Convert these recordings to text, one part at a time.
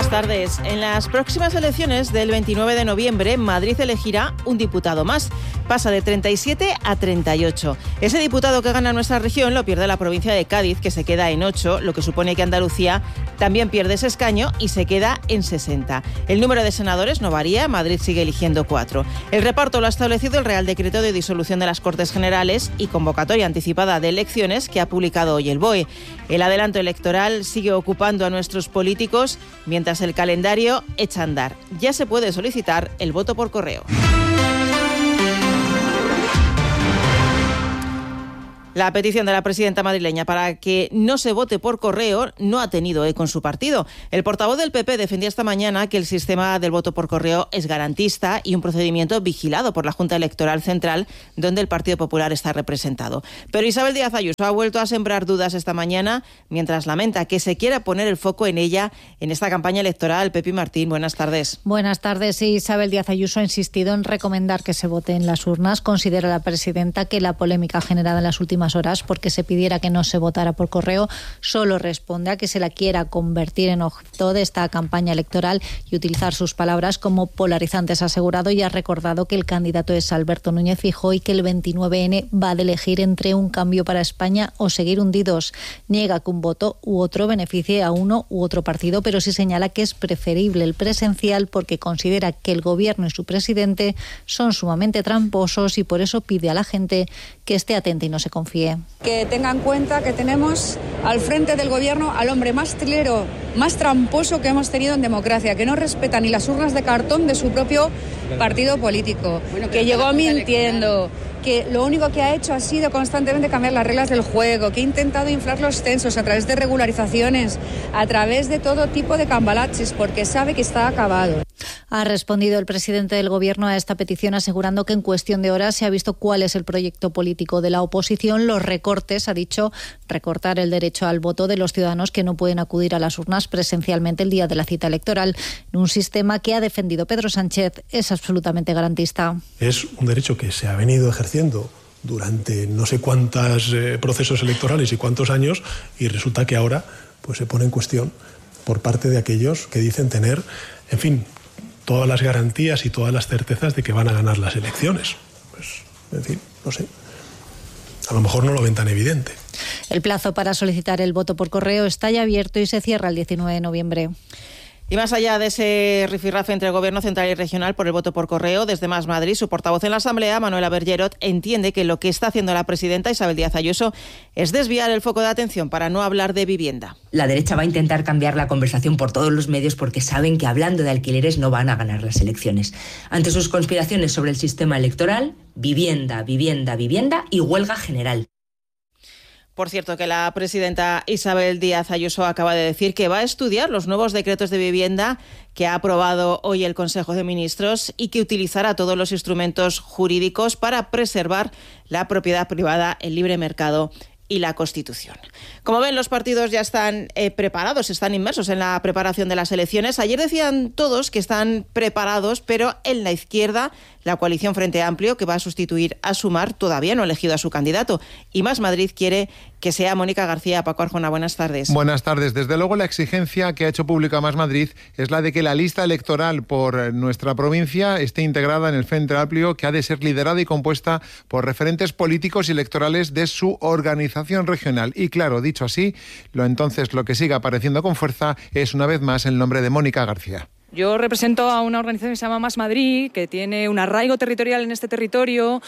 tardes. En las próximas elecciones del 29 de noviembre, Madrid elegirá un diputado más. Pasa de 37 a 38. Ese diputado que gana nuestra región lo pierde la provincia de Cádiz, que se queda en 8, lo que supone que Andalucía también pierde ese escaño y se queda en 60. El número de senadores no varía, Madrid sigue eligiendo 4. El reparto lo ha establecido el Real Decreto de Disolución de las Cortes Generales y convocatoria anticipada de elecciones que ha publicado hoy el BOE. El adelanto electoral sigue ocupando a nuestros políticos mientras el calendario echa a andar. Ya se puede solicitar el voto por correo. La petición de la presidenta madrileña para que no se vote por correo no ha tenido eco en su partido. El portavoz del PP defendía esta mañana que el sistema del voto por correo es garantista y un procedimiento vigilado por la Junta Electoral Central, donde el Partido Popular está representado. Pero Isabel Díaz Ayuso ha vuelto a sembrar dudas esta mañana, mientras lamenta que se quiera poner el foco en ella en esta campaña electoral. Pepi Martín, buenas tardes. Buenas tardes. Isabel Díaz Ayuso ha insistido en recomendar que se vote en las urnas. Considera la presidenta que la polémica generada en las últimas horas porque se pidiera que no se votara por correo solo responde a que se la quiera convertir en objeto de esta campaña electoral y utilizar sus palabras como polarizantes, ha asegurado, y ha recordado que el candidato es Alberto Núñez Feijóo y que el 29N va a elegir entre un cambio para España o seguir hundidos. Niega que un voto u otro beneficie a uno u otro partido, pero sí señala que es preferible el presencial porque considera que el gobierno y su presidente son sumamente tramposos y por eso pide a la gente que esté atenta y no se confíe. Que tengan en cuenta que tenemos al frente del gobierno al hombre más trilero, más tramposo que hemos tenido en democracia, que no respeta ni las urnas de cartón de su propio partido político, que llegó mintiendo, que lo único que ha hecho ha sido constantemente cambiar las reglas del juego, que ha intentado inflar los censos a través de regularizaciones, a través de todo tipo de cambalaches, porque sabe que está acabado. Ha respondido el presidente del Gobierno a esta petición asegurando que en cuestión de horas se ha visto cuál es el proyecto político de la oposición. Los recortes, ha dicho, recortar el derecho al voto de los ciudadanos que no pueden acudir a las urnas presencialmente el día de la cita electoral, en un sistema que ha defendido Pedro Sánchez es absolutamente garantista. Es un derecho que se ha venido ejerciendo durante no sé cuántos procesos electorales y cuántos años, y resulta que ahora pues se pone en cuestión por parte de aquellos que dicen tener, en fin, todas las garantías y todas las certezas de que van a ganar las elecciones. Pues, en fin, no sé. A lo mejor no lo ven tan evidente. El plazo para solicitar el voto por correo está ya abierto y se cierra el 19 de noviembre. Y más allá de ese rifirrafe entre el Gobierno central y regional por el voto por correo, desde Más Madrid, su portavoz en la Asamblea, Manuela Bergerot, entiende que lo que está haciendo la presidenta Isabel Díaz Ayuso es desviar el foco de atención para no hablar de vivienda. La derecha va a intentar cambiar la conversación por todos los medios porque saben que hablando de alquileres no van a ganar las elecciones. Ante sus conspiraciones sobre el sistema electoral, vivienda, vivienda, vivienda y huelga general. Por cierto, que la presidenta Isabel Díaz Ayuso acaba de decir que va a estudiar los nuevos decretos de vivienda que ha aprobado hoy el Consejo de Ministros y que utilizará todos los instrumentos jurídicos para preservar la propiedad privada, el libre mercado y la Constitución. Como ven, los partidos ya están preparados, están inmersos en la preparación de las elecciones. Ayer decían todos que están preparados, pero en la izquierda, la coalición Frente Amplio, que va a sustituir a Sumar, todavía no ha elegido a su candidato. Y Más Madrid quiere que sea Mónica García. Paco Arjona, buenas tardes. Buenas tardes. Desde luego, la exigencia que ha hecho pública Más Madrid es la de que la lista electoral por nuestra provincia esté integrada en el Frente Amplio, que ha de ser liderada y compuesta por referentes políticos y electorales de su organización regional. Y claro, dicho así, entonces lo que sigue apareciendo con fuerza es una vez más el nombre de Mónica García. Yo represento a una organización que se llama Más Madrid, que tiene un arraigo territorial en este territorio,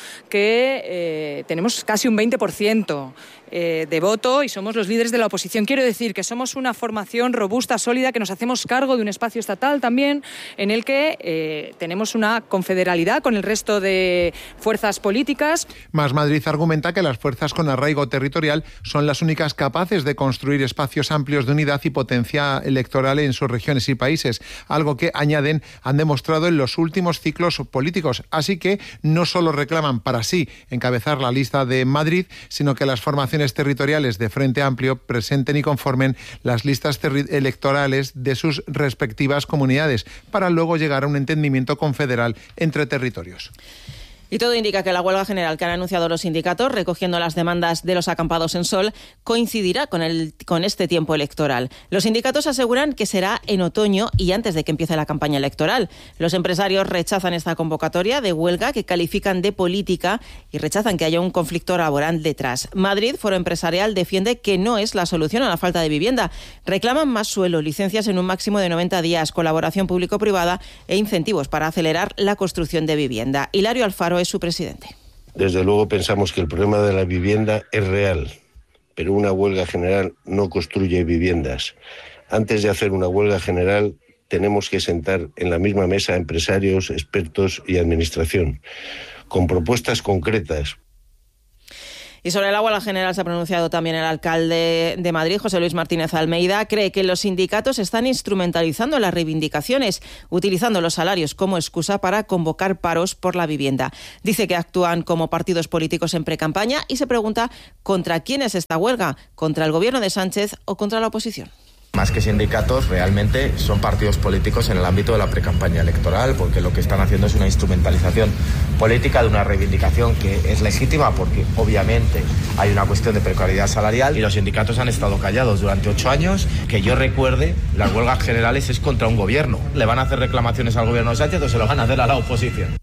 que tenemos casi un 20% de voto y somos los líderes de la oposición. Quiero decir que somos una formación robusta, sólida, que nos hacemos cargo de un espacio estatal también en el que tenemos una confederalidad con el resto de fuerzas políticas. Más Madrid argumenta que las fuerzas con arraigo territorial son las únicas capaces de construir espacios amplios de unidad y potencia electoral en sus regiones y países, algo que, añaden, han demostrado en los últimos ciclos políticos. Así que no solo reclaman para sí encabezar la lista de Madrid, sino que las formaciones territoriales de Frente Amplio presenten y conformen las listas electorales de sus respectivas comunidades, para luego llegar a un entendimiento confederal entre territorios. Y todo indica que la huelga general que han anunciado los sindicatos, recogiendo las demandas de los acampados en Sol, coincidirá con este tiempo electoral. Los sindicatos aseguran que será en otoño y antes de que empiece la campaña electoral. Los empresarios rechazan esta convocatoria de huelga, que califican de política, y rechazan que haya un conflicto laboral detrás. Madrid, Foro Empresarial, defiende que no es la solución a la falta de vivienda. Reclaman más suelo, licencias en un máximo de 90 días, colaboración público-privada e incentivos para acelerar la construcción de vivienda. Hilario Alfaro es su presidente. Desde luego pensamos que el problema de la vivienda es real, pero una huelga general no construye viviendas. Antes de hacer una huelga general tenemos que sentar en la misma mesa empresarios, expertos y administración, con propuestas concretas. Y sobre la huelga general se ha pronunciado también el alcalde de Madrid, José Luis Martínez Almeida. Cree que los sindicatos están instrumentalizando las reivindicaciones, utilizando los salarios como excusa para convocar paros por la vivienda. Dice que actúan como partidos políticos en precampaña y se pregunta contra quién es esta huelga, contra el gobierno de Sánchez o contra la oposición. Más que sindicatos, realmente son partidos políticos en el ámbito de la precampaña electoral, porque lo que están haciendo es una instrumentalización política de una reivindicación que es legítima, porque obviamente hay una cuestión de precariedad salarial y los sindicatos han estado callados durante 8 años. Que yo recuerde, las huelgas generales es contra un gobierno. ¿Le van a hacer reclamaciones al gobierno de Sánchez o se lo van a hacer a la oposición?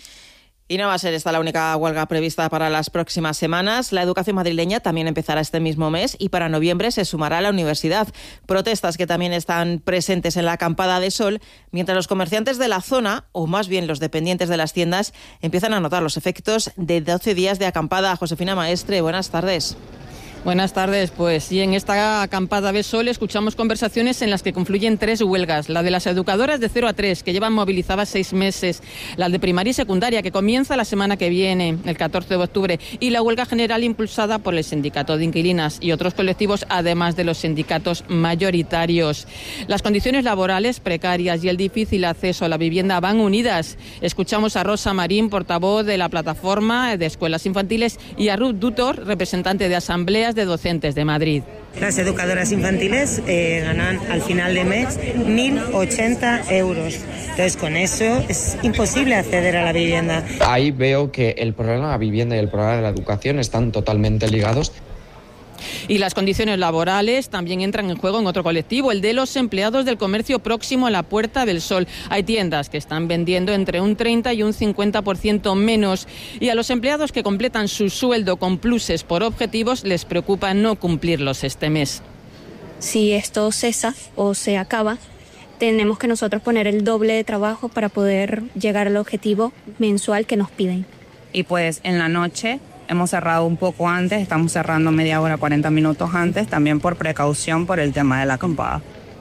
Y no va a ser esta la única huelga prevista para las próximas semanas. La educación madrileña también empezará este mismo mes y para noviembre se sumará la universidad. Protestas que también están presentes en la acampada de Sol, mientras los comerciantes de la zona, o más bien los dependientes de las tiendas, empiezan a notar los efectos de 12 días de acampada. Josefina Maestre, buenas tardes. Buenas tardes, pues y en esta acampada de Sol escuchamos conversaciones en las que confluyen 3 huelgas, la de las educadoras de 0 a 3, que llevan movilizadas 6 meses, la de primaria y secundaria, que comienza la semana que viene, el 14 de octubre, y la huelga general impulsada por el sindicato de inquilinas y otros colectivos, además de los sindicatos mayoritarios. Las condiciones laborales precarias y el difícil acceso a la vivienda van unidas. Escuchamos a Rosa Marín, portavoz de la plataforma de escuelas infantiles, y a Ruth Dutor, representante de asambleas de docentes de Madrid. Las educadoras infantiles ganan al final de mes 1.080 euros. Entonces, con eso es imposible acceder a la vivienda. Ahí veo que el problema de la vivienda y el problema de la educación están totalmente ligados. Y las condiciones laborales también entran en juego en otro colectivo, el de los empleados del comercio próximo a la Puerta del Sol. Hay tiendas que están vendiendo entre un 30 y un 50% menos. Y a los empleados que completan su sueldo con pluses por objetivos les preocupa no cumplirlos este mes. Si esto cesa o se acaba, tenemos que nosotros poner el doble de trabajo para poder llegar al objetivo mensual que nos piden. Y pues en la noche hemos cerrado un poco antes, estamos cerrando media hora, 40 minutos antes, también por precaución por el tema de la acampada.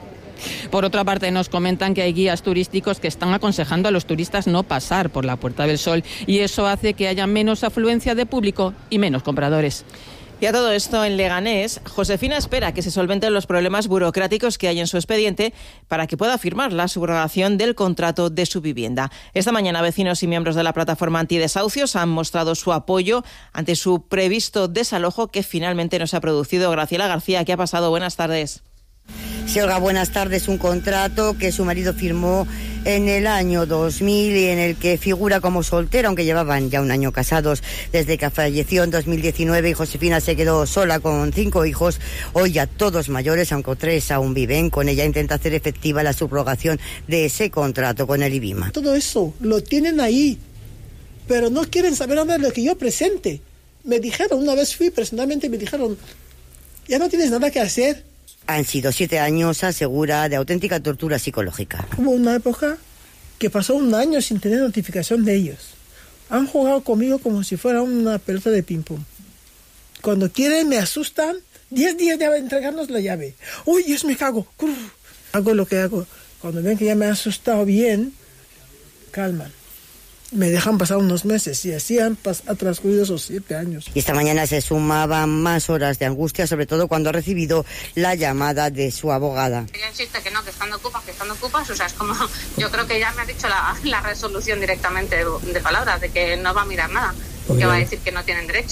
Por otra parte, nos comentan que hay guías turísticos que están aconsejando a los turistas no pasar por la Puerta del Sol y eso hace que haya menos afluencia de público y menos compradores. Y a todo esto, en Leganés, Josefina espera que se solventen los problemas burocráticos que hay en su expediente para que pueda firmar la subrogación del contrato de su vivienda. Esta mañana, vecinos y miembros de la plataforma antidesahucios han mostrado su apoyo ante su previsto desalojo que finalmente no se ha producido. Graciela García, ¿qué ha pasado? Buenas tardes. Sí, Olga, buenas tardes. Un contrato que su marido firmó en el año 2000 y en el que figura como soltera, aunque llevaban ya un año casados desde que falleció en 2019 y Josefina se quedó sola con 5 hijos, hoy ya todos mayores, aunque 3 aún viven con ella. Intenta hacer efectiva la subrogación de ese contrato con el IBIMA. Todo eso lo tienen ahí, pero no quieren saber nada de lo que yo presente. Me dijeron, una vez fui personalmente, me dijeron, ya no tienes nada que hacer. Han sido 7 años, asegura, de auténtica tortura psicológica. Hubo una época que pasó un año sin tener notificación de ellos. Han jugado conmigo como si fuera una pelota de ping-pong. Cuando quieren me asustan, 10 días de entregarnos la llave. ¡Uy, Dios, me cago! Hago lo que hago. Cuando ven que ya me han asustado bien, calman. Me dejan pasar unos meses y así ha transcurrido esos 7 años. Y esta mañana se sumaban más horas de angustia, sobre todo cuando ha recibido la llamada de su abogada. Ella insiste que no, que están ocupas, o sea, es como, yo creo que ya me ha dicho la resolución directamente de palabras, de que no va a mirar nada, que va a decir que no tienen derecho.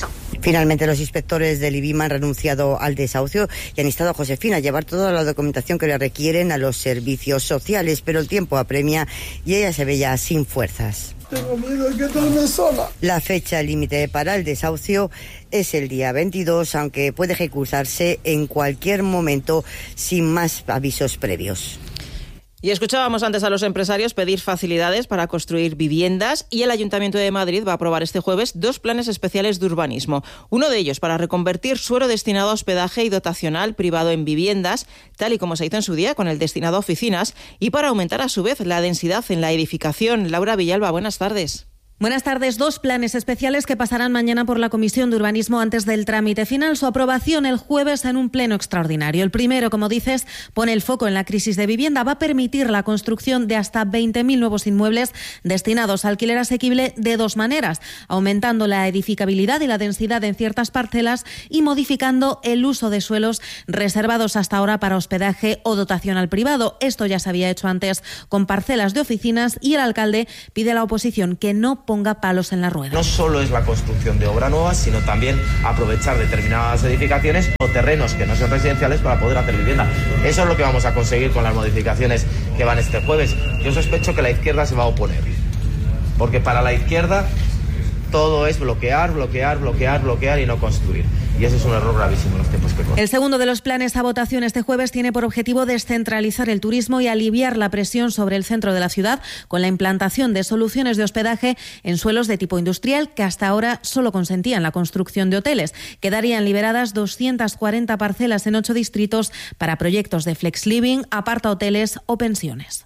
Finalmente, los inspectores del IBIMA han renunciado al desahucio y han instado a Josefina a llevar toda la documentación que le requieren a los servicios sociales, pero el tiempo apremia y ella se ve ya sin fuerzas. Tengo miedo de quedarme sola. La fecha límite para el desahucio es el día 22, aunque puede ejecutarse en cualquier momento sin más avisos previos. Y escuchábamos antes a los empresarios pedir facilidades para construir viviendas y el Ayuntamiento de Madrid va a aprobar este jueves 2 planes especiales de urbanismo. Uno de ellos para reconvertir suelo destinado a hospedaje y dotacional privado en viviendas, tal y como se hizo en su día con el destinado a oficinas, y para aumentar a su vez la densidad en la edificación. Laura Villalba, buenas tardes. Buenas tardes. 2 planes especiales que pasarán mañana por la Comisión de Urbanismo antes del trámite final. Su aprobación el jueves en un pleno extraordinario. El primero, como dices, pone el foco en la crisis de vivienda. Va a permitir la construcción de hasta 20.000 nuevos inmuebles destinados a alquiler asequible de 2 maneras, aumentando la edificabilidad y la densidad en ciertas parcelas y modificando el uso de suelos reservados hasta ahora para hospedaje o dotación al privado. Esto ya se había hecho antes con parcelas de oficinas y el alcalde pide a la oposición que no ponga palos en la rueda. No solo es la construcción de obra nueva, sino también aprovechar determinadas edificaciones o terrenos que no son residenciales para poder hacer vivienda. Eso es lo que vamos a conseguir con las modificaciones que van este jueves. Yo sospecho que la izquierda se va a oponer, porque para la izquierda todo es bloquear, bloquear, bloquear, bloquear y no construir. Y ese es un error gravísimo en los tiempos que corren. El segundo de los planes a votación este jueves tiene por objetivo descentralizar el turismo y aliviar la presión sobre el centro de la ciudad con la implantación de soluciones de hospedaje en suelos de tipo industrial que hasta ahora solo consentían la construcción de hoteles. Quedarían liberadas 240 parcelas en 8 distritos para proyectos de flex living, apartahoteles o pensiones.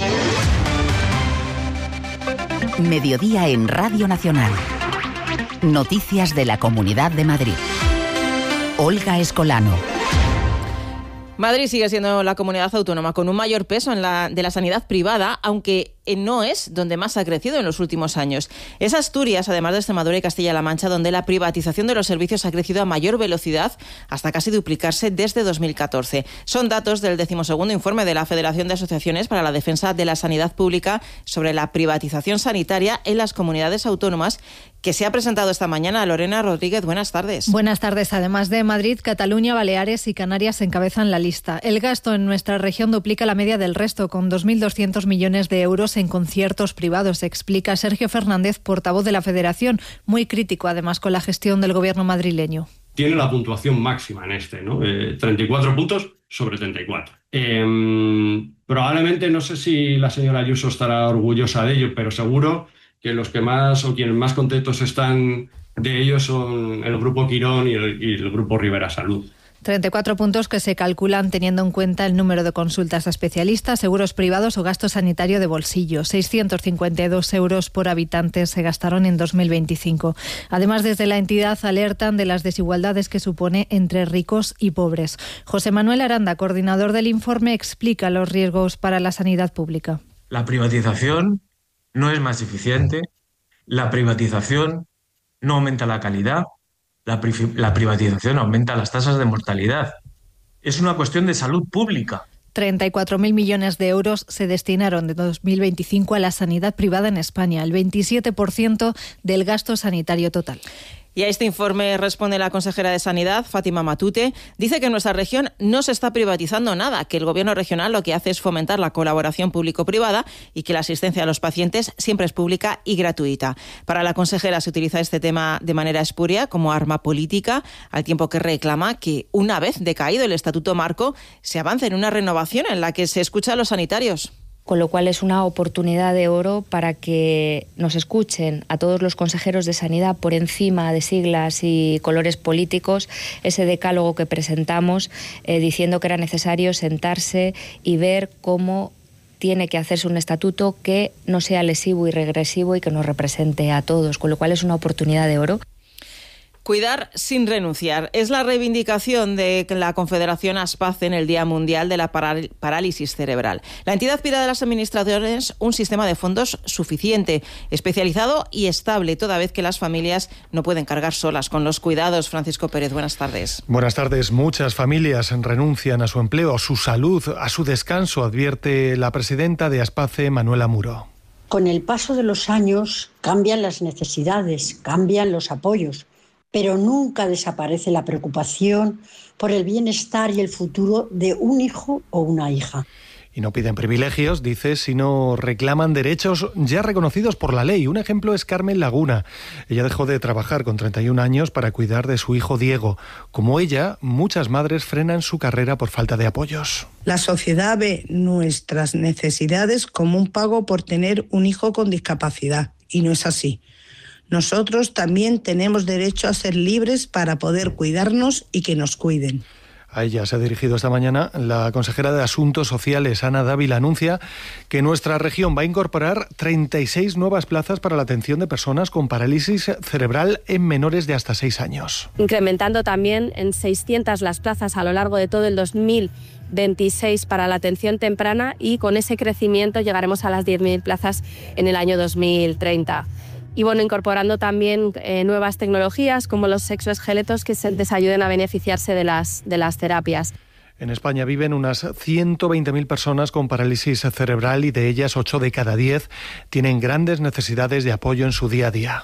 Mediodía en Radio Nacional. Noticias de la Comunidad de Madrid. Olga Escolano. Madrid sigue siendo la comunidad autónoma con un mayor peso de la sanidad privada, aunque no es donde más ha crecido en los últimos años. Es Asturias, además de Extremadura y Castilla-La Mancha, donde la privatización de los servicios ha crecido a mayor velocidad, hasta casi duplicarse desde 2014. Son datos del 12º informe de la Federación de Asociaciones para la Defensa de la Sanidad Pública sobre la privatización sanitaria en las comunidades autónomas, que se ha presentado esta mañana. Lorena Rodríguez, buenas tardes. Buenas tardes. Además de Madrid, Cataluña, Baleares y Canarias encabezan la lista. El gasto en nuestra región duplica la media del resto, con 2.200 millones de euros en conciertos privados, explica Sergio Fernández, portavoz de la Federación, muy crítico además con la gestión del gobierno madrileño. Tiene la puntuación máxima en este, ¿no? 34 puntos sobre 34. Probablemente, no sé si la señora Ayuso estará orgullosa de ello, pero seguro que los que más o quienes más contentos están de ellos son el Grupo Quirón y el Grupo Rivera Salud. 34 puntos que se calculan teniendo en cuenta el número de consultas a especialistas, seguros privados o gasto sanitario de bolsillo. 652 euros por habitante se gastaron en 2025. Además, desde la entidad alertan de las desigualdades que supone entre ricos y pobres. José Manuel Aranda, coordinador del informe, explica los riesgos para la sanidad pública. La privatización no es más eficiente, la privatización no aumenta la calidad, la privatización aumenta las tasas de mortalidad. Es una cuestión de salud pública. 34.000 millones de euros se destinaron de 2025 a la sanidad privada en España, el 27% del gasto sanitario total. Y a este informe responde la consejera de Sanidad, Fátima Matute. Dice que en nuestra región no se está privatizando nada, que el gobierno regional lo que hace es fomentar la colaboración público-privada y que la asistencia a los pacientes siempre es pública y gratuita. Para la consejera se utiliza este tema de manera espuria como arma política, al tiempo que reclama que, una vez decaído el Estatuto Marco, se avance en una renovación en la que se escucha a los sanitarios. Con lo cual es una oportunidad de oro para que nos escuchen a todos los consejeros de sanidad por encima de siglas y colores políticos, ese decálogo que presentamos diciendo que era necesario sentarse y ver cómo tiene que hacerse un estatuto que no sea lesivo y regresivo y que nos represente a todos, con lo cual es una oportunidad de oro. Cuidar sin renunciar es la reivindicación de la Confederación ASPACE en el Día Mundial de la Parálisis Cerebral. La entidad pide a las administraciones un sistema de fondos suficiente, especializado y estable, toda vez que las familias no pueden cargar solas con los cuidados. Francisco Pérez, buenas tardes. Buenas tardes. Muchas familias renuncian a su empleo, a su salud, a su descanso, advierte la presidenta de ASPACE, Manuela Muro. Con el paso de los años cambian las necesidades, cambian los apoyos, pero nunca desaparece la preocupación por el bienestar y el futuro de un hijo o una hija. Y no piden privilegios, dice, sino reclaman derechos ya reconocidos por la ley. Un ejemplo es Carmen Laguna. Ella dejó de trabajar con 31 años para cuidar de su hijo Diego. Como ella, muchas madres frenan su carrera por falta de apoyos. La sociedad ve nuestras necesidades como un pago por tener un hijo con discapacidad, y no es así. Nosotros también tenemos derecho a ser libres para poder cuidarnos y que nos cuiden. A ella se ha dirigido esta mañana la consejera de Asuntos Sociales, Ana Dávila, anuncia que nuestra región va a incorporar 36 nuevas plazas para la atención de personas con parálisis cerebral en menores de hasta 6 años. Incrementando también en 600 las plazas a lo largo de todo el 2026 para la atención temprana, y con ese crecimiento llegaremos a las 10.000 plazas en el año 2030. Y bueno, incorporando también nuevas tecnologías como los sexoesqueletos que les ayuden a beneficiarse de las terapias. En España viven unas 120.000 personas con parálisis cerebral y de ellas 8 de cada 10 tienen grandes necesidades de apoyo en su día a día.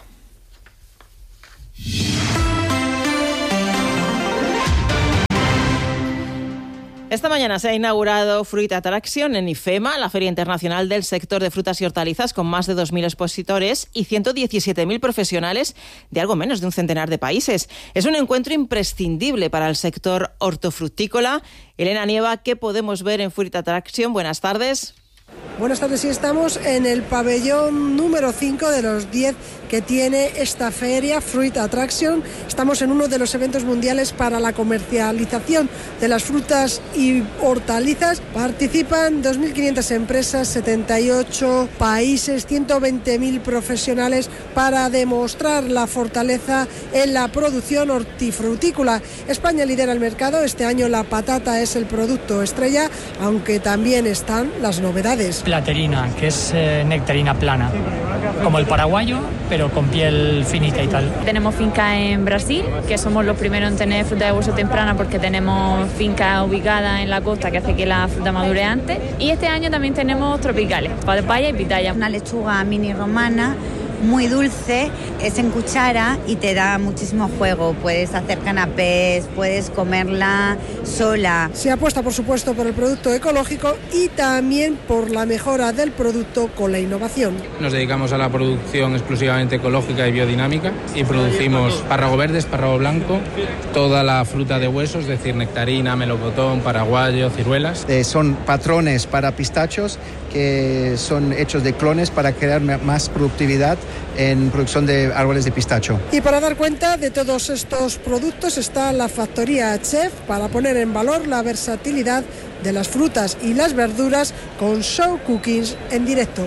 Esta mañana se ha inaugurado Fruit Attraction en IFEMA, la Feria Internacional del Sector de Frutas y Hortalizas, con más de 2.000 expositores y 117.000 profesionales de algo menos de un centenar de países. Es un encuentro imprescindible para el sector hortofrutícola. Elena Nieva, ¿qué podemos ver en Fruit Attraction? Buenas tardes. Buenas tardes, sí, estamos en el pabellón número 5 de los 10 que tiene esta feria, Fruit Attraction. Estamos en uno de los eventos mundiales para la comercialización de las frutas y hortalizas. Participan 2.500 empresas, 78 países, 120.000 profesionales para demostrar la fortaleza en la producción hortifrutícola. España lidera el mercado. Este año la patata es el producto estrella, aunque también están las novedades. Platerina, que es nectarina plana, como el paraguayo, pero con piel finita y tal. Tenemos finca en Brasil, que somos los primeros en tener fruta de hueso temprana porque tenemos finca ubicada en la costa que hace que la fruta madure antes. Y este año también tenemos tropicales, papaya y pitaya. Una lechuga mini romana, muy dulce, es en cuchara y te da muchísimo juego. Puedes hacer canapés, puedes comerla sola. Se apuesta, por supuesto, por el producto ecológico y también por la mejora del producto con la innovación. Nos dedicamos a la producción exclusivamente ecológica y biodinámica y producimos espárrago verde, espárrago blanco, toda la fruta de hueso, es decir, nectarina, melocotón, paraguayo, ciruelas. Son patrones para pistachos que son hechos de clones para crear más productividad en producción de árboles de pistacho. Y para dar cuenta de todos estos productos está la Factoría Chef, para poner en valor la versatilidad de las frutas y las verduras con show cookings en directo.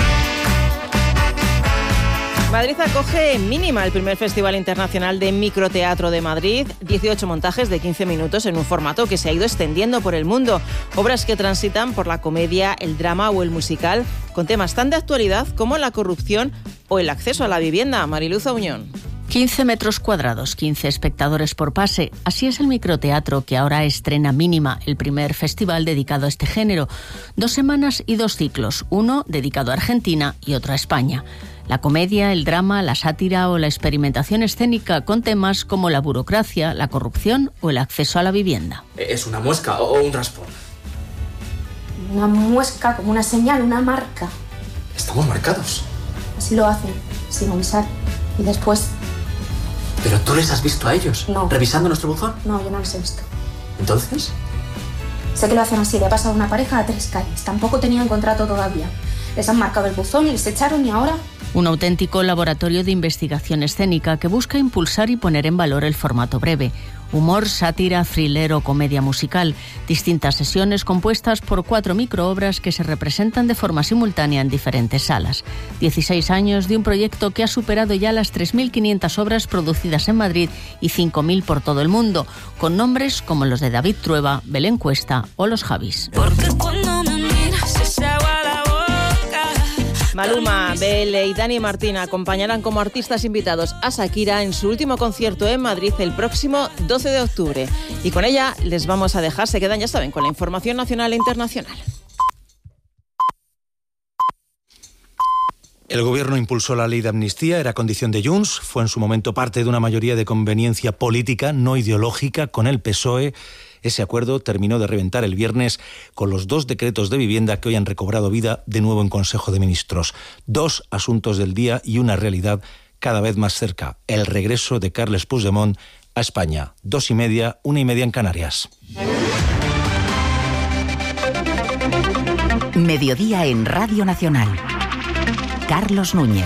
Madrid acoge Mínima, el primer Festival Internacional de Microteatro de Madrid. 18 montajes de 15 minutos en un formato que se ha ido extendiendo por el mundo. Obras que transitan por la comedia, el drama o el musical, con temas tan de actualidad como la corrupción o el acceso a la vivienda. Mariluz Auñón. 15 metros cuadrados, 15 espectadores por pase. Así es el microteatro que ahora estrena Mínima, el primer festival dedicado a este género. 2 semanas y 2 ciclos, uno dedicado a Argentina y otro a España. La comedia, el drama, la sátira o la experimentación escénica con temas como la burocracia, la corrupción o el acceso a la vivienda. ¿Es una muesca o un raspón? Una muesca, como una señal, una marca. Estamos marcados. Así lo hacen, sin avisar. Y después... ¿Pero tú les has visto a ellos? No. ¿Revisando nuestro buzón? No, yo no les he visto. ¿Entonces? Sé que lo hacen así, le ha pasado a una pareja a 3 calles. Tampoco tenían contrato todavía. Les han marcado el buzón y les echaron y ahora... Un auténtico laboratorio de investigación escénica que busca impulsar y poner en valor el formato breve. Humor, sátira, thriller o comedia musical. Distintas sesiones compuestas por 4 microobras que se representan de forma simultánea en diferentes salas. 16 años de un proyecto que ha superado ya las 3.500 obras producidas en Madrid y 5.000 por todo el mundo, con nombres como los de David Trueba, Belén Cuesta o Los Javis. Porque cuando me miras se agua la boca. Maluma, Belle y Dani Martín acompañarán como artistas invitados a Shakira en su último concierto en Madrid el próximo 12 de octubre. Y con ella les vamos a dejar, se quedan, ya saben, con la información nacional e internacional. El Gobierno impulsó la ley de amnistía, era condición de Junts, fue en su momento parte de una mayoría de conveniencia política, no ideológica, con el PSOE. Ese acuerdo terminó de reventar el viernes con los 2 decretos de vivienda que hoy han recobrado vida de nuevo en Consejo de Ministros. 2 asuntos del día y una realidad cada vez más cerca: el regreso de Carles Puigdemont a España. 2:30, 1:30 en Canarias. Mediodía en Radio Nacional. Carlos Núñez.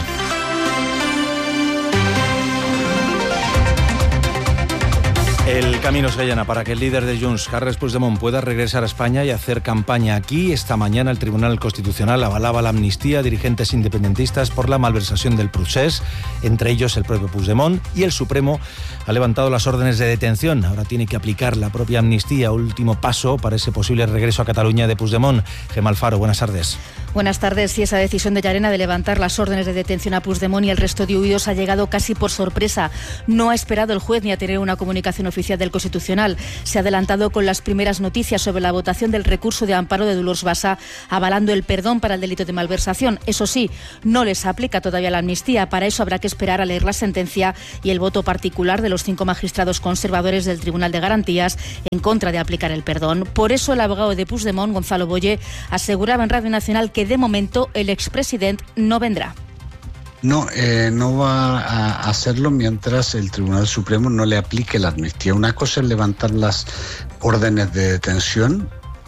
El camino se allana para que el líder de Junts, Carles Puigdemont, pueda regresar a España y hacer campaña aquí. Esta mañana el Tribunal Constitucional avalaba la amnistía a dirigentes independentistas por la malversación del procés, entre ellos el propio Puigdemont, y el Supremo ha levantado las órdenes de detención. Ahora tiene que aplicar la propia amnistía, último paso para ese posible regreso a Cataluña de Puigdemont. Gemma Alfaro, buenas tardes. Buenas tardes. Y esa decisión de Llarena de levantar las órdenes de detención a Puigdemont y el resto de huidos ha llegado casi por sorpresa. No ha esperado el juez ni a tener una comunicación oficial del Constitucional. Se ha adelantado con las primeras noticias sobre la votación del recurso de amparo de Dolors Bassa, avalando el perdón para el delito de malversación. Eso sí, no les aplica todavía la amnistía. Para eso habrá que esperar a leer la sentencia y el voto particular de los 5 magistrados conservadores del Tribunal de Garantías en contra de aplicar el perdón. Por eso el abogado de Puigdemont, Gonzalo Boye, aseguraba en Radio Nacional que de momento el expresidente no vendrá. No, no va a hacerlo mientras el Tribunal Supremo no le aplique la amnistía. Una cosa es levantar las órdenes de detención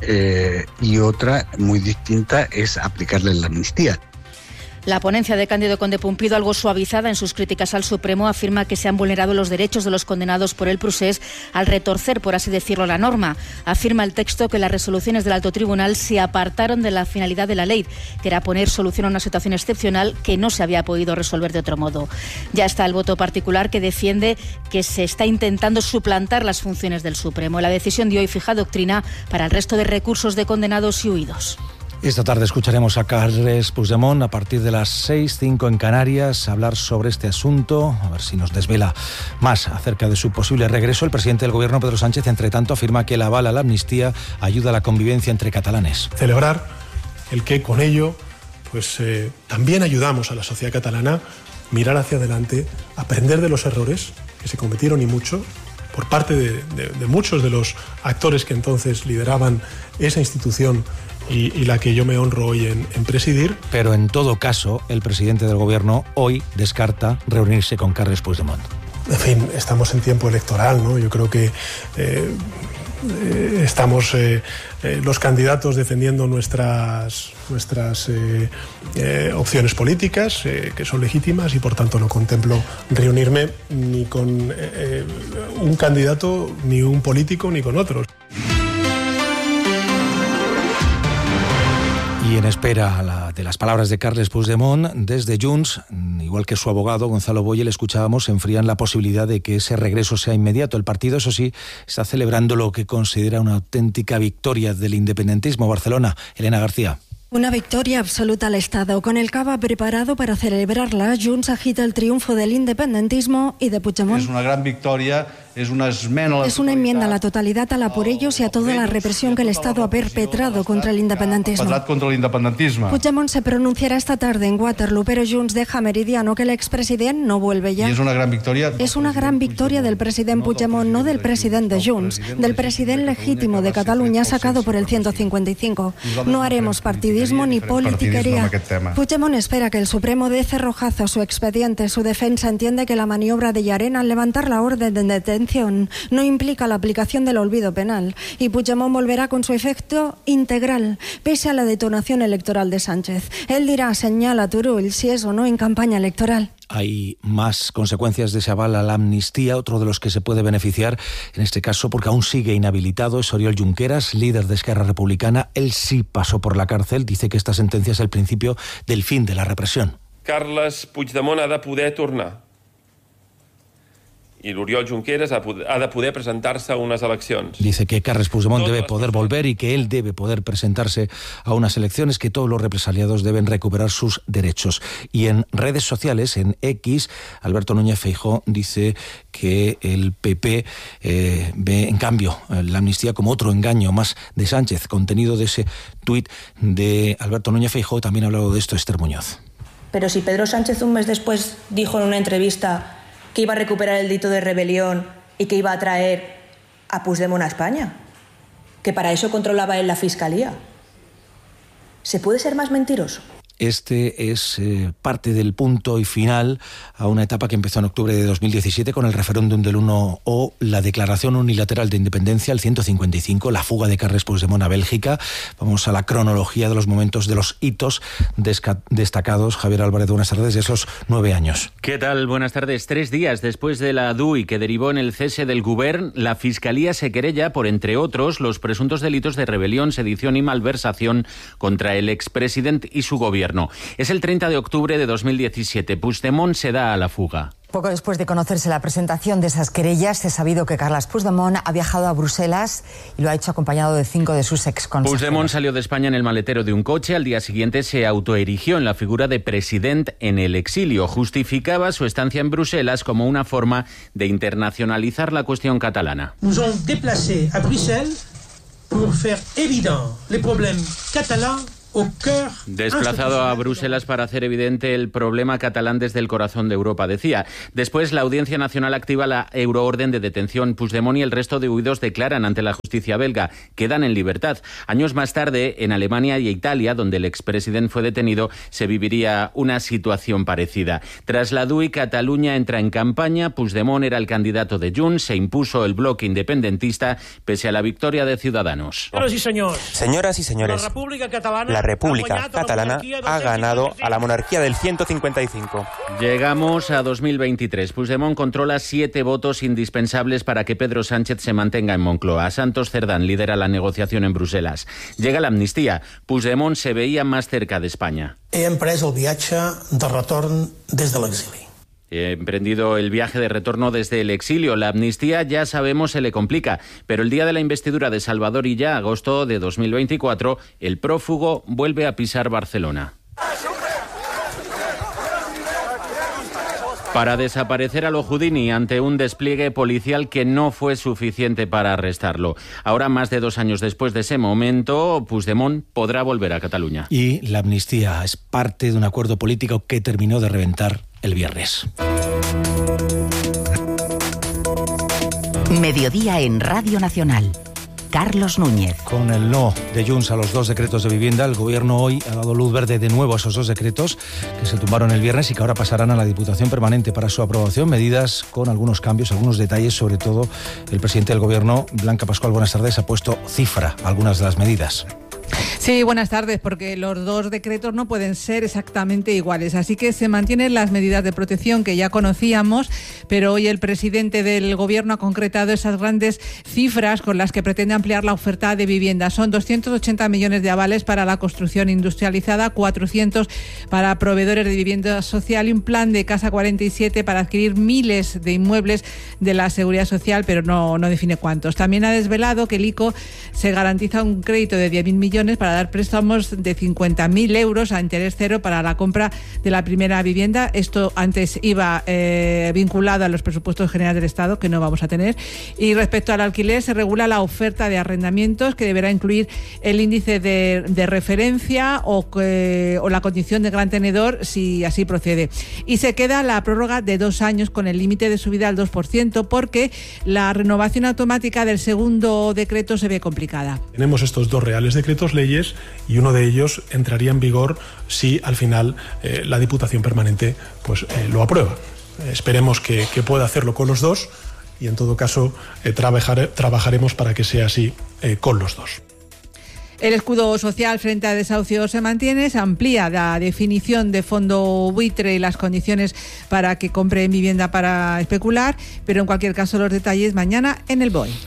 y otra, muy distinta, es aplicarle la amnistía. La ponencia de Cándido Conde Pumpido, algo suavizada en sus críticas al Supremo, afirma que se han vulnerado los derechos de los condenados por el procés al retorcer, por así decirlo, la norma. Afirma el texto que las resoluciones del Alto Tribunal se apartaron de la finalidad de la ley, que era poner solución a una situación excepcional que no se había podido resolver de otro modo. Ya está el voto particular que defiende que se está intentando suplantar las funciones del Supremo. La decisión de hoy fija doctrina para el resto de recursos de condenados y huidos. Esta tarde escucharemos a Carles Puigdemont a partir de las 6:05 en Canarias hablar sobre este asunto, a ver si nos desvela más acerca de su posible regreso. El presidente del Gobierno, Pedro Sánchez, entre tanto, afirma que el aval a la amnistía ayuda a la convivencia entre catalanes. Celebrar el que con ello también ayudamos a la sociedad catalana a mirar hacia adelante, aprender de los errores que se cometieron y mucho por parte de muchos de los actores que entonces lideraban esa institución y la que yo me honro hoy en presidir. Pero en todo caso, el presidente del Gobierno hoy descarta reunirse con Carles Puigdemont. En fin, estamos en tiempo electoral, ¿no? Yo creo que estamos los candidatos defendiendo nuestras opciones políticas, que son legítimas, y por tanto no contemplo reunirme ni con un candidato, ni un político, ni con otros. Y en espera de las palabras de Carles Puigdemont, desde Junts, igual que su abogado Gonzalo Boye, le escuchábamos, se enfrían la posibilidad de que ese regreso sea inmediato. El partido, eso sí, está celebrando lo que considera una auténtica victoria del independentismo. Barcelona, Elena García. Una victoria absoluta al Estado. Con el cava preparado para celebrarla, Junts agita el triunfo del independentismo y de Puigdemont. Es una gran victoria. Es una enmienda a la totalidad a la por ellos y a toda la represión que el Estado ha perpetrado contra el independentismo. Puigdemont se pronunciará esta tarde en Waterloo, pero Junts deja meridiano que el expresidente no vuelve ya. Y es una gran victoria. Es una gran victoria del presidente Puigdemont, no del presidente de Junts, del presidente legítimo de Cataluña sacado por el 155. No haremos partidismo ni politiquería. Puigdemont espera que el Supremo dé cerrojazo a su expediente. Su defensa entiende que la maniobra de Llarena al levantar la orden de detención no implica la aplicación del olvido penal y Puigdemont volverá con su efecto integral, pese a la detonación electoral de Sánchez. Él dirá, señala a Turull, si es o no en campaña electoral. Hay más consecuencias de ese aval a la amnistía. Otro de los que se puede beneficiar, en este caso porque aún sigue inhabilitado, es Oriol Junqueras, líder de Esquerra Republicana. Él sí pasó por la cárcel. Dice que esta sentencia es el principio del fin de la represión. Carles Puigdemont ha de poder tornar. I l'Oriol Junqueras ha de poder presentar-se a unes eleccions. Dice que Carles Puigdemont debe poder volver y que él debe poder presentarse a unas elecciones, que todos los represaliados deben recuperar sus derechos. Y en redes sociales, en X, Alberto Núñez Feijóo dice que el PP ve, en cambio, la amnistía como otro engaño más de Sánchez. Contenido de ese tuit de Alberto Núñez Feijóo. También ha hablado de esto Esther Muñoz. Pero si Pedro Sánchez un mes después dijo en una entrevista que iba a recuperar el delito de rebelión y que iba a traer a Puigdemont a España, que para eso controlaba él la Fiscalía. ¿Se puede ser más mentiroso? Este es parte del punto y final a una etapa que empezó en octubre de 2017 con el referéndum del 1 o la declaración unilateral de independencia, el 155, la fuga de Carles Puigdemont a Bélgica. Vamos a la cronología de los momentos, de los hitos destacados. Javier Álvarez, buenas tardes, de esos 9 años. ¿Qué tal? Buenas tardes. 3 días después de la DUI que derivó en el cese del Govern, la Fiscalía se querella por, entre otros, los presuntos delitos de rebelión, sedición y malversación contra el expresidente y su gobierno. Es el 30 de octubre de 2017. Puigdemont se da a la fuga. Poco después de conocerse la presentación de esas querellas, se ha sabido que Carles Puigdemont ha viajado a Bruselas y lo ha hecho acompañado de 5 de sus exconsejeros. Puigdemont salió de España en el maletero de un coche. Al día siguiente se autoerigió en la figura de presidente en el exilio. Justificaba su estancia en Bruselas como una forma de internacionalizar la cuestión catalana. Nous ont déplacé a Bruxelles pour faire évident les problèmes catalans. Desplazado a Bruselas para hacer evidente el problema catalán desde el corazón de Europa, decía. Después, la Audiencia Nacional activa la euroorden de detención. Puigdemont y el resto de huidos declaran ante la justicia belga. Quedan en libertad. Años más tarde, en Alemania y Italia, donde el expresidente fue detenido, se viviría una situación parecida. Tras la DUI, Cataluña entra en campaña. Puigdemont era el candidato de Junts. Se impuso el bloque independentista pese a la victoria de Ciudadanos. Señoras y señores, la República Catalana ha ganado a la monarquía del 155. Llegamos a 2023. Puigdemont controla 7 votos indispensables para que Pedro Sánchez se mantenga en Moncloa. Santos Cerdán lidera la negociación en Bruselas. Llega la amnistía. Puigdemont se veía más cerca de España. He emprès el viatge de retorn des de l'exili. He emprendido el viaje de retorno desde el exilio. La amnistía, ya sabemos, se le complica, pero el día de la investidura de Salvador Illa, agosto de 2024, el prófugo vuelve a pisar Barcelona. Para desaparecer a lo Houdini ante un despliegue policial que no fue suficiente para arrestarlo. Ahora, más de 2 años después de ese momento, Puigdemont podrá volver a Cataluña. Y la amnistía es parte de un acuerdo político que terminó de reventar el viernes. Mediodía en Radio Nacional. Carlos Núñez. Con el no de Junts a los 2 decretos de vivienda, el Gobierno hoy ha dado luz verde de nuevo a esos 2 decretos que se tumbaron el viernes y que ahora pasarán a la Diputación Permanente para su aprobación. Medidas con algunos cambios, algunos detalles, sobre todo el presidente del Gobierno, Blanca Pascual, buenas tardes, ha puesto cifra a algunas de las medidas. Sí, buenas tardes, porque los 2 decretos no pueden ser exactamente iguales, así que se mantienen las medidas de protección que ya conocíamos, pero hoy el presidente del Gobierno ha concretado esas grandes cifras con las que pretende ampliar la oferta de vivienda. Son 280 millones de avales para la construcción industrializada, 400 para proveedores de vivienda social y un plan de Casa 47 para adquirir miles de inmuebles de la Seguridad Social, pero no define cuántos. También ha desvelado que el ICO se garantiza un crédito de 10.000 millones para dar préstamos de 50.000 euros a interés cero para la compra de la primera vivienda. Esto antes iba vinculado a los presupuestos generales del Estado, que no vamos a tener. Y respecto al alquiler, se regula la oferta de arrendamientos, que deberá incluir el índice de referencia o la condición de gran tenedor, si así procede. Y se queda la prórroga de 2 años con el límite de subida al 2%, porque la renovación automática del segundo decreto se ve complicada. Tenemos estos 2 reales decretos leyes y uno de ellos entraría en vigor si al final la Diputación Permanente lo aprueba. Esperemos que pueda hacerlo con los 2 y en todo caso trabajaremos para que sea así con los 2. El escudo social frente a desahucios se mantiene, se amplía la definición de fondo buitre y las condiciones para que compren vivienda para especular, pero en cualquier caso los detalles mañana en el BOE.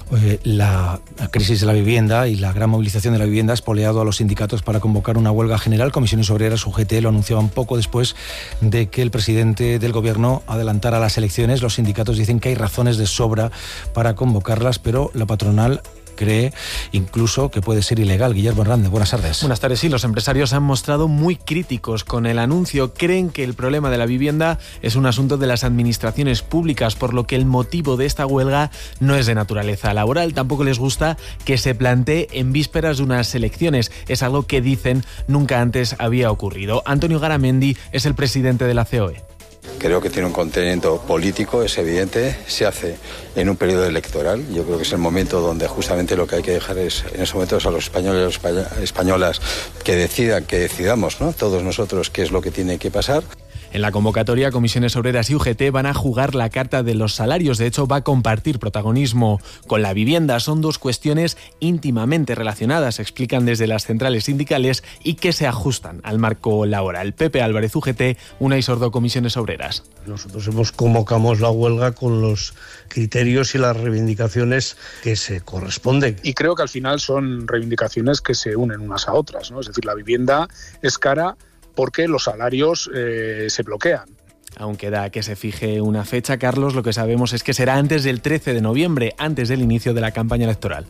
La crisis de la vivienda y la gran movilización de la vivienda ha espoleado a los sindicatos para convocar una huelga general. Comisiones Obreras, UGT, lo anunciaban poco después de que el presidente del Gobierno adelantara las elecciones. Los sindicatos dicen que hay razones de sobra para convocarlas, pero la patronal cree incluso que puede ser ilegal. Guillermo Hernández, buenas tardes. Buenas tardes. Sí, los empresarios han mostrado muy críticos con el anuncio. Creen que el problema de la vivienda es un asunto de las administraciones públicas, por lo que el motivo de esta huelga no es de naturaleza laboral. Tampoco les gusta que se plantee en vísperas de unas elecciones. Es algo que dicen nunca antes había ocurrido. Antonio Garamendi es el presidente de la COE. Creo que tiene un contenido político, es evidente, se hace en un periodo electoral. Yo creo que es el momento donde justamente lo que hay que dejar es, en ese momento, a los españoles y las españolas que decidamos, ¿no?, todos nosotros qué es lo que tiene que pasar. En la convocatoria, Comisiones Obreras y UGT van a jugar la carta de los salarios. De hecho, va a compartir protagonismo con la vivienda. Son dos cuestiones íntimamente relacionadas, explican desde las centrales sindicales, y que se ajustan al marco laboral. Pepe Álvarez, UGT, Unai Sordo, Comisiones Obreras. Nosotros convocamos la huelga con los criterios y las reivindicaciones que se corresponden. Y creo que al final son reivindicaciones que se unen unas a otras, ¿no? Es decir, la vivienda es cara porque los salarios se bloquean. Aún queda que se fije una fecha, Carlos. Lo que sabemos es que será antes del 13 de noviembre, antes del inicio de la campaña electoral.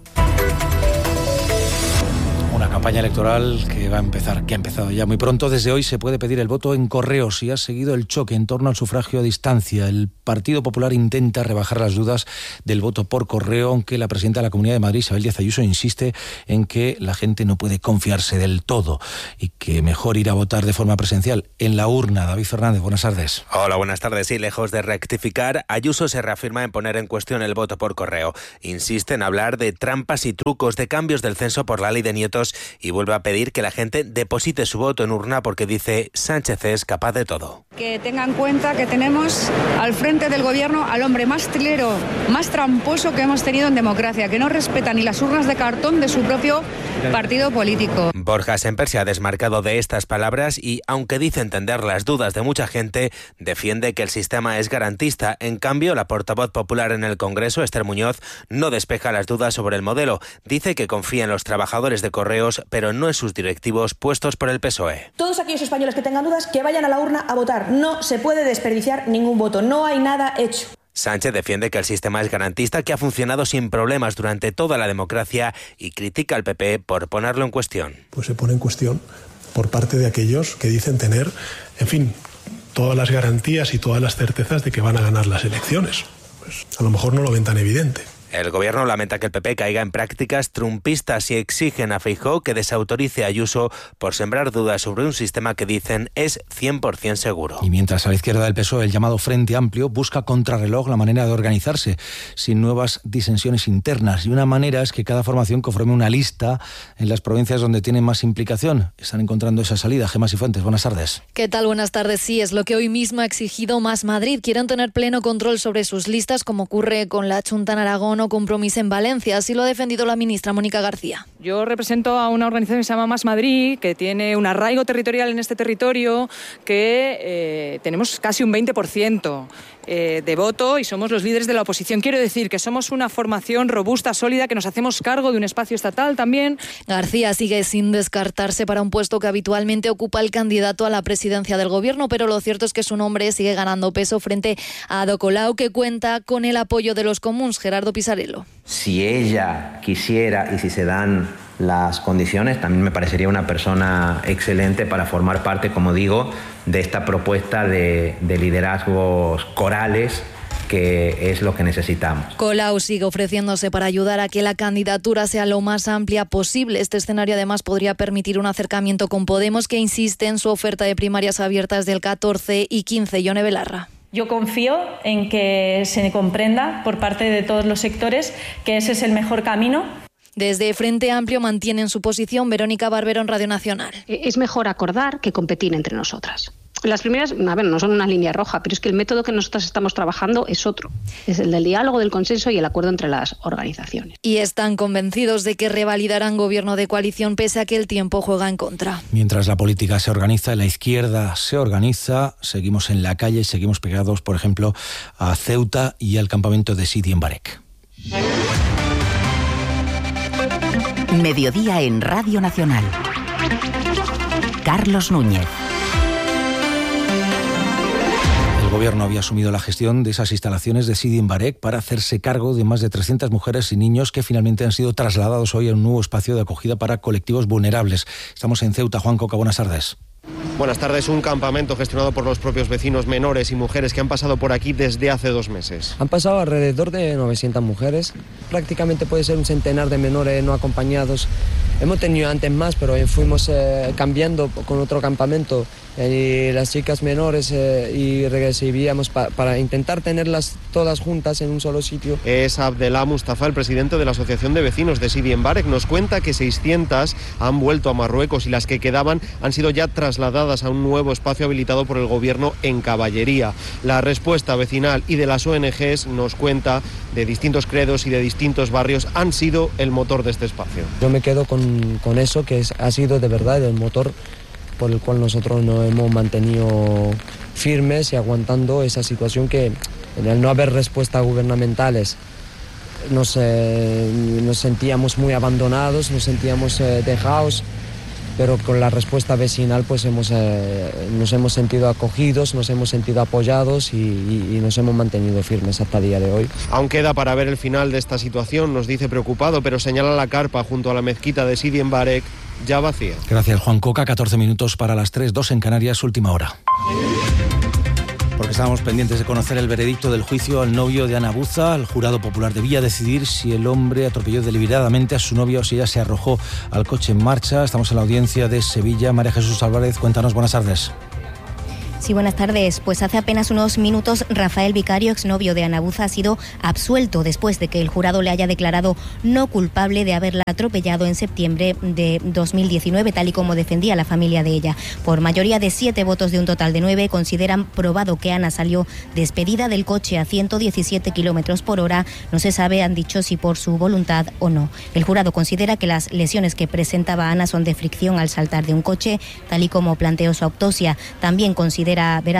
Una campaña electoral que ha empezado ya muy pronto. Desde hoy se puede pedir el voto en correo si ha seguido el choque en torno al sufragio a distancia. El Partido Popular intenta rebajar las dudas del voto por correo, aunque la presidenta de la Comunidad de Madrid, Isabel Díaz Ayuso, insiste en que la gente no puede confiarse del todo y que mejor ir a votar de forma presencial en la urna. David Fernández, buenas tardes. Hola, buenas tardes. Sí, lejos de rectificar, Ayuso se reafirma en poner en cuestión el voto por correo. Insiste en hablar de trampas y trucos, de cambios del censo por la ley de nietos, y vuelve a pedir que la gente deposite su voto en urna porque dice Sánchez es capaz de todo. Que tengan en cuenta que tenemos al frente del gobierno al hombre más trilero, más tramposo que hemos tenido en democracia, que no respeta ni las urnas de cartón de su propio partido político. Borja Semper se ha desmarcado de estas palabras y, aunque dice entender las dudas de mucha gente, defiende que el sistema es garantista. En cambio, la portavoz popular en el Congreso, Esther Muñoz, no despeja las dudas sobre el modelo. Dice que confía en los trabajadores de Correos, pero no en sus directivos puestos por el PSOE. Todos aquellos españoles que tengan dudas, que vayan a la urna a votar. No se puede desperdiciar ningún voto. No hay nada hecho. Sánchez defiende que el sistema es garantista, que ha funcionado sin problemas durante toda la democracia, y critica al PP por ponerlo en cuestión. Pues se pone en cuestión por parte de aquellos que dicen tener, en fin, todas las garantías y todas las certezas de que van a ganar las elecciones. Pues a lo mejor no lo ven tan evidente. El gobierno lamenta que el PP caiga en prácticas trumpistas y exigen a Feijóo que desautorice a Ayuso por sembrar dudas sobre un sistema que dicen es 100% seguro. Y mientras a la izquierda del PSOE, el llamado Frente Amplio, busca contrarreloj la manera de organizarse sin nuevas disensiones internas. Y una manera es que cada formación conforme una lista en las provincias donde tienen más implicación. Están encontrando esa salida. Gemma Sifuentes, buenas tardes. ¿Qué tal? Buenas tardes. Sí, es lo que hoy mismo ha exigido Más Madrid. Quieren tener pleno control sobre sus listas, como ocurre con la Chunta en Aragón o Compromís en Valencia. Así lo ha defendido la ministra Mónica García. Yo represento a una organización que se llama Más Madrid, que tiene un arraigo territorial en este territorio, que tenemos casi un 20% de voto y somos los líderes de la oposición. Quiero decir que somos una formación robusta, sólida, que nos hacemos cargo de un espacio estatal también. García sigue sin descartarse para un puesto que habitualmente ocupa el candidato a la presidencia del gobierno, pero lo cierto es que su nombre sigue ganando peso frente a Ada Colau, que cuenta con el apoyo de los comuns. Gerardo Pisarello. Si ella quisiera y si se dan las condiciones, también me parecería una persona excelente para formar parte, como digo, de esta propuesta de liderazgos corales, que es lo que necesitamos. Colau sigue ofreciéndose para ayudar a que la candidatura sea lo más amplia posible. Este escenario además podría permitir un acercamiento con Podemos, que insiste en su oferta de primarias abiertas del 14 y 15. Yone Belarra. Yo confío en que se comprenda por parte de todos los sectores que ese es el mejor camino. Desde Frente Amplio mantienen su posición. Verónica Barbero en Radio Nacional. Es mejor acordar que competir entre nosotras. Las primeras, no son una línea roja, pero es que el método que nosotros estamos trabajando es otro. Es el del diálogo, del consenso y el acuerdo entre las organizaciones. Y están convencidos de que revalidarán gobierno de coalición pese a que el tiempo juega en contra. Mientras la política se organiza, la izquierda se organiza, seguimos en la calle, seguimos pegados, por ejemplo, a Ceuta y al campamento de Sidi en Barek. Mediodía en Radio Nacional. Carlos Núñez. El El Gobierno había asumido la gestión de esas instalaciones de Sidi Barek para hacerse cargo de más de 300 mujeres y niños que finalmente han sido trasladados hoy a un nuevo espacio de acogida para colectivos vulnerables. Estamos en Ceuta. Juan Coca, buenas tardes. Buenas tardes. Un campamento gestionado por los propios vecinos menores y mujeres que han pasado por aquí desde hace 2 meses. Han pasado alrededor de 900 mujeres. Prácticamente puede ser un centenar de menores no acompañados. Hemos tenido antes más, pero fuimos cambiando con otro campamento. Y las chicas menores y recibíamos para intentar tenerlas todas juntas en un solo sitio. Es Abdelá Mustafa, el presidente de la Asociación de Vecinos de Sidi Barek. Nos cuenta que 600 han vuelto a Marruecos y las que quedaban han sido ya trasladadas a un nuevo espacio habilitado por el Gobierno en Caballería. La respuesta vecinal y de las ONGs, nos cuenta, de distintos credos y de distintos barrios, han sido el motor de este espacio. Yo me quedo con eso, que ha sido de verdad el motor por el cual nosotros nos hemos mantenido firmes y aguantando esa situación que, en el no haber respuestas gubernamentales, nos sentíamos muy abandonados, nos sentíamos dejados, pero con la respuesta vecinal pues nos hemos sentido acogidos, nos hemos sentido apoyados y nos hemos mantenido firmes hasta el día de hoy. Aún queda para ver el final de esta situación, nos dice preocupado, pero señala la carpa junto a la mezquita de Sidi Barek ya vacía. Gracias, Juan Coca. 14 minutos para las 3, 2 en Canarias, última hora. Porque estábamos pendientes de conocer el veredicto del juicio al novio de Ana Buza. El jurado popular debía decidir si el hombre atropelló deliberadamente a su novia o si ella se arrojó al coche en marcha. Estamos en la audiencia de Sevilla. María Jesús Álvarez, cuéntanos, buenas tardes. Sí, buenas tardes. Pues hace apenas unos minutos Rafael Vicario, exnovio de Ana Buza, ha sido absuelto después de que el jurado le haya declarado no culpable de haberla atropellado en septiembre de 2019, tal y como defendía la familia de ella. Por mayoría de 7 votos de un total de 9, consideran probado que Ana salió despedida del coche a 117 kilómetros por hora. No se sabe, han dicho, si por su voluntad o no. El jurado considera que las lesiones que presentaba Ana son de fricción al saltar de un coche, tal y como planteó su autopsia. También considera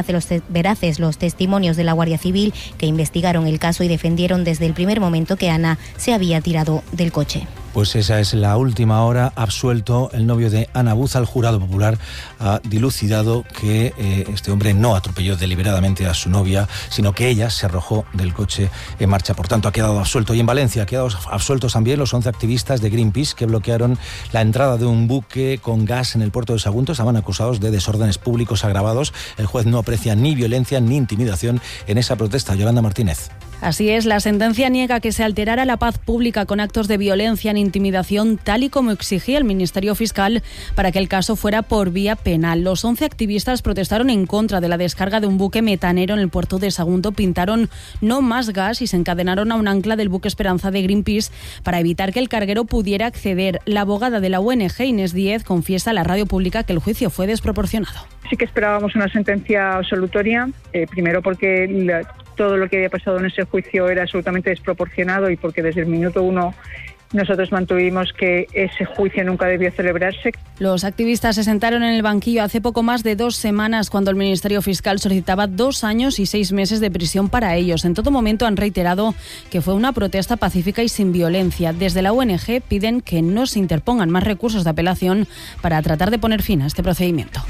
veraces los testimonios de la Guardia Civil, que investigaron el caso y defendieron desde el primer momento que Ana se había tirado del coche. Pues esa es la última hora. Absuelto el novio de Ana Buza. El jurado popular ha dilucidado que este hombre no atropelló deliberadamente a su novia, sino que ella se arrojó del coche en marcha. Por tanto, ha quedado absuelto. Y en Valencia ha quedado absueltos también los 11 activistas de Greenpeace que bloquearon la entrada de un buque con gas en el puerto de Sagunto. Estaban acusados de desórdenes públicos agravados. El juez no aprecia ni violencia ni intimidación en esa protesta. Yolanda Martínez. Así es, la sentencia niega que se alterara la paz pública con actos de violencia ni intimidación, tal y como exigía el Ministerio Fiscal para que el caso fuera por vía penal. Los 11 activistas protestaron en contra de la descarga de un buque metanero en el puerto de Sagunto, pintaron "no más gas" y se encadenaron a un ancla del buque Esperanza de Greenpeace para evitar que el carguero pudiera acceder. La abogada de la ONG, Inés Díez, confiesa a la radio pública que el juicio fue desproporcionado. Sí que esperábamos una sentencia absolutoria, primero porque todo lo que había pasado en ese juicio era absolutamente desproporcionado y porque desde el minuto 1 nosotros mantuvimos que ese juicio nunca debió celebrarse. Los activistas se sentaron en el banquillo hace poco más de 2 semanas cuando el Ministerio Fiscal solicitaba 2 años y 6 meses de prisión para ellos. En todo momento han reiterado que fue una protesta pacífica y sin violencia. Desde la ONG piden que no se interpongan más recursos de apelación para tratar de poner fin a este procedimiento.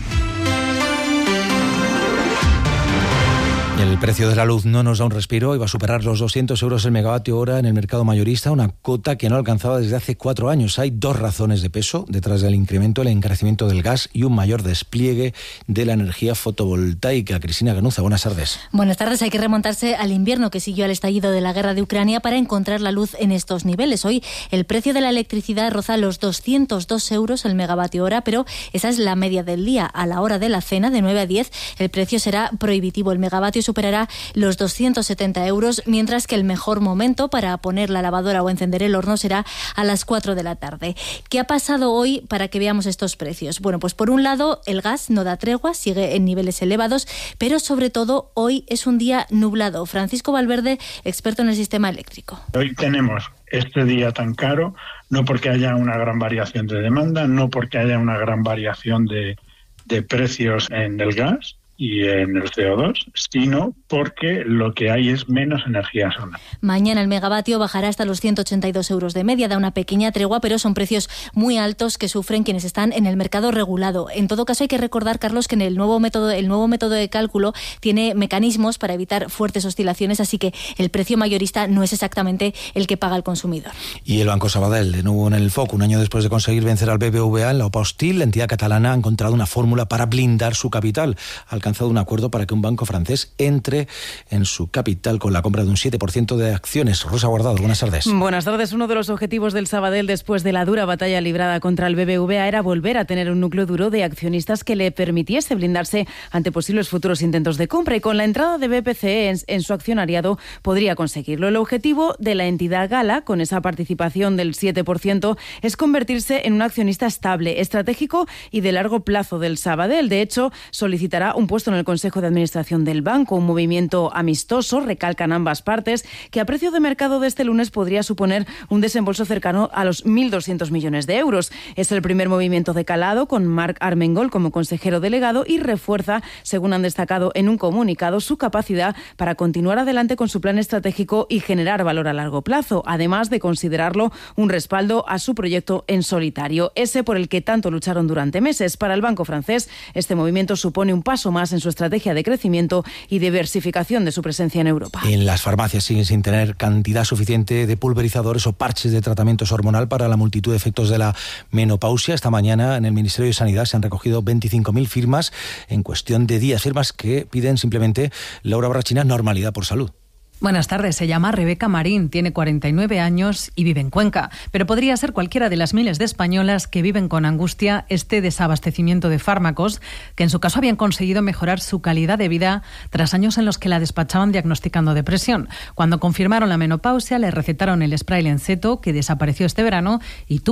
El precio de la luz no nos da un respiro y va a superar los 200 euros el megavatio hora en el mercado mayorista, una cota que no alcanzaba desde hace 4 años. Hay 2 razones de peso detrás del incremento: el encarecimiento del gas y un mayor despliegue de la energía fotovoltaica. Cristina Ganuza, buenas tardes. Buenas tardes. Hay que remontarse al invierno que siguió al estallido de la guerra de Ucrania para encontrar la luz en estos niveles. Hoy el precio de la electricidad roza los 202 euros el megavatio hora, pero esa es la media del día. A la hora de la cena, de 9 a 10, el precio será prohibitivo. El megavatio superará los 270 euros, mientras que el mejor momento para poner la lavadora o encender el horno será a las 4 de la tarde. ¿Qué ha pasado hoy para que veamos estos precios? Bueno, pues por un lado el gas no da tregua, sigue en niveles elevados, pero sobre todo hoy es un día nublado. Francisco Valverde, experto en el sistema eléctrico. Hoy tenemos este día tan caro no porque haya una gran variación de demanda, no porque haya una gran variación de precios en el gas, y en el CO2, sino porque lo que hay es menos energía solar. Mañana el megavatio bajará hasta los 182 euros de media, da una pequeña tregua, pero son precios muy altos que sufren quienes están en el mercado regulado. En todo caso, hay que recordar, Carlos, que el nuevo método de cálculo tiene mecanismos para evitar fuertes oscilaciones, así que el precio mayorista no es exactamente el que paga el consumidor. Y el Banco Sabadell, de nuevo en el foco, un año después de conseguir vencer al BBVA en la OPA hostil, la entidad catalana ha encontrado una fórmula para blindar su capital. Ha alcanzado un acuerdo para que un banco francés entre en su capital con la compra de un 7% de acciones. Rosa Guardado, buenas tardes. Buenas tardes. Uno de los objetivos del Sabadell después de la dura batalla librada contra el BBVA era volver a tener un núcleo duro de accionistas que le permitiese blindarse ante posibles futuros intentos de compra, y con la entrada de BPCE en su accionariado podría conseguirlo. El objetivo de la entidad gala, con esa participación del 7%, es convertirse en un accionista estable, estratégico y de largo plazo del Sabadell. De hecho, solicitará un puesto en el Consejo de Administración del banco, un movimiento amistoso, recalcan ambas partes, que a precio de mercado de este lunes podría suponer un desembolso cercano a los 1.200 millones de euros. Es el primer movimiento de calado, con Marc Armengol como consejero delegado, y refuerza, según han destacado en un comunicado, su capacidad para continuar adelante con su plan estratégico y generar valor a largo plazo, además de considerarlo un respaldo a su proyecto en solitario, ese por el que tanto lucharon durante meses. Para el banco francés, este movimiento supone un paso más en su estrategia de crecimiento y diversificación de su presencia en Europa. En las farmacias siguen sin tener cantidad suficiente de pulverizadores o parches de tratamientos hormonal para la multitud de efectos de la menopausia. Esta mañana en el Ministerio de Sanidad se han recogido 25.000 firmas en cuestión de días, firmas que piden simplemente, Laura Brachina, normalidad por salud. Buenas tardes, se llama Rebeca Marín, tiene 49 años y vive en Cuenca, pero podría ser cualquiera de las miles de españolas que viven con angustia este desabastecimiento de fármacos, que en su caso habían conseguido mejorar su calidad de vida tras años en los que la despachaban diagnosticando depresión. Cuando confirmaron la menopausia, le recetaron el spray Lenceto, que desapareció este verano y tuvo